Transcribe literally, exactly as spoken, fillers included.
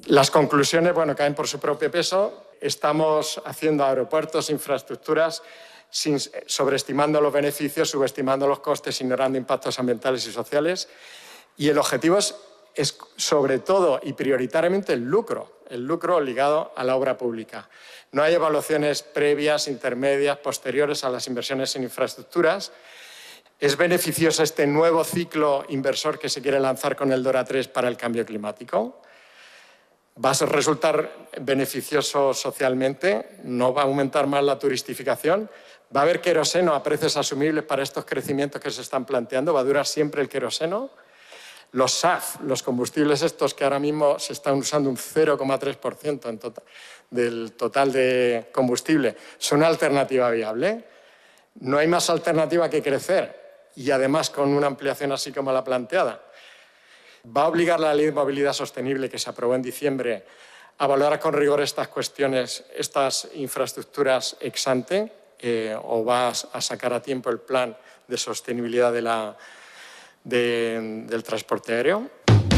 Las conclusiones, bueno, caen por su propio peso. Estamos haciendo aeropuertos, infraestructuras, sin, sobreestimando los beneficios, subestimando los costes, ignorando impactos ambientales y sociales. Y el objetivo es, es sobre todo y prioritariamente el lucro, el lucro ligado a la obra pública. No hay evaluaciones previas, intermedias, posteriores a las inversiones en infraestructuras. ¿Es beneficioso este nuevo ciclo inversor que se quiere lanzar con el DORA tres para el cambio climático? ¿Va a resultar beneficioso socialmente? ¿No va a aumentar más la turistificación? ¿Va a haber queroseno a precios asumibles para estos crecimientos que se están planteando? ¿Va a durar siempre el queroseno? Los S A F, los combustibles estos que ahora mismo se están usando un cero coma tres por ciento en total, del total de combustible, ¿son una alternativa viable? No hay más alternativa que crecer y además con una ampliación así como la planteada. ¿Va a obligar la Ley de Movilidad Sostenible que se aprobó en diciembre a valorar con rigor estas cuestiones, estas infraestructuras ex ante, eh, o va a sacar a tiempo el plan de sostenibilidad de la, de, del transporte aéreo?